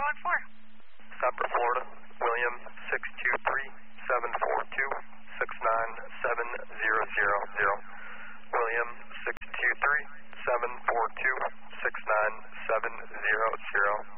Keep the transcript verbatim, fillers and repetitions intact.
one four. Stop for Florida, William six two three, seven four two, six nine seven zero zero zero. William six two three, seven four two, six nine seven zero zero.